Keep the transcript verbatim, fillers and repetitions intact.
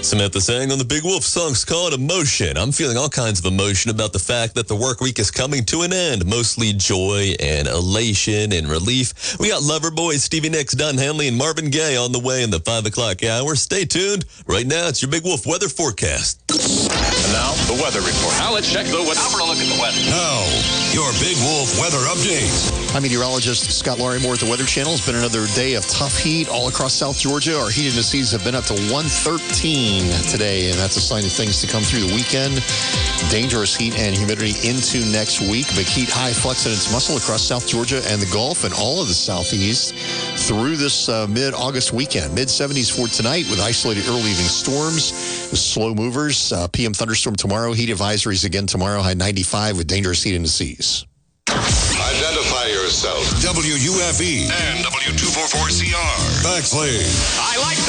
Samantha sang on the Big Wolf song's called Emotion. I'm feeling all kinds of emotion about the fact that the work week is coming to an end. Mostly joy and elation and relief. We got Loverboy, Stevie Nicks, Don Henley, and Marvin Gaye on the way in the five o'clock hour. Stay tuned. Right now, it's your Big Wolf weather forecast. And now, the weather report. Now let's check the weather. Now for a look at the weather. Now, your Big Wolf weather update. I'm meteorologist Scott Larimore at the Weather Channel. It's been another day of tough heat all across South Georgia. Our heat indices have been up to one thirteen today, and that's a sign of things to come through the weekend. Dangerous heat and humidity into next week. Big heat high flexing its muscle across South Georgia and the Gulf and all of the Southeast through this uh, mid-August weekend. mid seventies for tonight with isolated early evening storms, slow movers, uh, P M thunderstorm tomorrow, heat advisories again tomorrow, high ninety-five with dangerous heat indices. Identify yourself. W U F E and W two forty-four C R. Bexley. I like